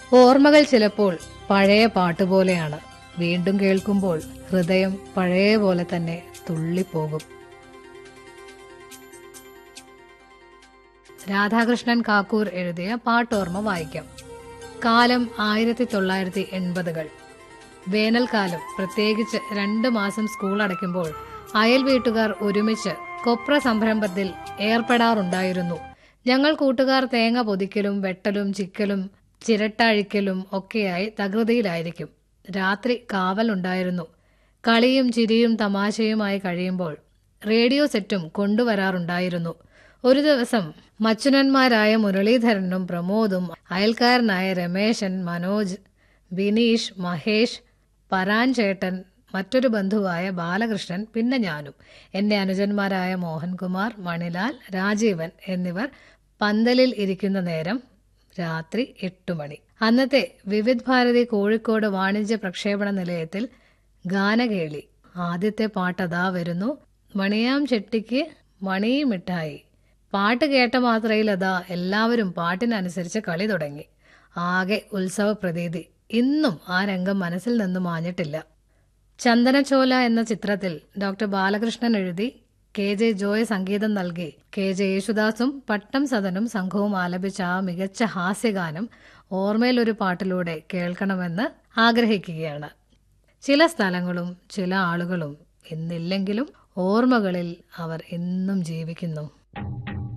ഓർമ്മകൾ ചിലപ്പോൾ പഴയ പാട്ടുപോലെയാണ്. വീണ്ടും കേൾക്കുമ്പോൾ ഹൃദയം പഴയ പോലെ തന്നെ തുള്ളിപ്പോകും. രാധാകൃഷ്ണൻ കാക്കൂർ എഴുതിയ പാട്ടോർമ്മ വായിക്കാം. കാലം 1980-കൾ. വേനൽക്കാലം, പ്രത്യേകിച്ച് 2 മാസം സ്കൂൾ അടയ്ക്കുമ്പോൾ അയൽ വീട്ടുകാർ ഒരുമിച്ച് കൊപ്ര സംരംഭത്തിൽ ഏർപ്പെടാറുണ്ടായിരുന്നു. ഞങ്ങൾ കൂട്ടുകാർ തേങ്ങ പൊതിക്കലും വെട്ടലും ചിക്കലും ചിരട്ടഴിക്കലും ഒക്കെയായി തകൃതിയിലായിരിക്കും. രാത്രി കാവലുണ്ടായിരുന്നു. കളിയും ചിരിയും തമാശയുമായി കഴിയുമ്പോൾ റേഡിയോ സെറ്റും കൊണ്ടുവരാറുണ്ടായിരുന്നു. ഒരു ദിവസം മച്ചുനന്മാരായ മുരളീധരനും പ്രമോദും അയൽക്കാരനായ രമേശൻ, മനോജ്, ബിനീഷ്, മഹേഷ്, പരാൻ ചേട്ടൻ, മറ്റൊരു ബന്ധുവായ ബാലകൃഷ്ണൻ, പിന്നെ ഞാനും, എന്റെ അനുജന്മാരായ മോഹൻകുമാർ, മണിലാൽ, രാജീവൻ എന്നിവർ പന്തലിൽ ഇരിക്കുന്ന നേരം രാത്രി 8 മണി. അന്നത്തെ വിവിധ് ഭാരതി കോഴിക്കോട് വാണിജ്യ പ്രക്ഷേപണ നിലയത്തിൽ ഗാനകേളി. ആദ്യത്തെ പാട്ടതാ വരുന്നു. മണിയാം ചെട്ടിക്ക് മണി മിഠായി. പാട്ട് കേട്ട മാത്രയിൽ അതാ എല്ലാവരും പാട്ടിനനുസരിച്ച് കളി തുടങ്ങി. ആകെ ഉത്സവ പ്രതീതി. ഇന്നും ആ രംഗം മനസ്സിൽ നിന്നും മാഞ്ഞിട്ടില്ല. ചന്ദനച്ചോല എന്ന ചിത്രത്തിൽ ഡോക്ടർ ബാലകൃഷ്ണൻ എഴുതി KJ ജോയ് സംഗീതം നൽകി KJ യേശുദാസും പട്ടം സദനും സംഘവും ആലപിച്ച ആ മികച്ച ഹാസ്യഗാനം ഓർമ്മയിലൊരു പാട്ടിലൂടെ കേൾക്കണമെന്ന് ആഗ്രഹിക്കുകയാണ്. ചില സ്ഥലങ്ങളും ചില ആളുകളും ഇന്നില്ലെങ്കിലും ഓർമ്മകളിൽ അവർ എന്നും ജീവിക്കുന്നു.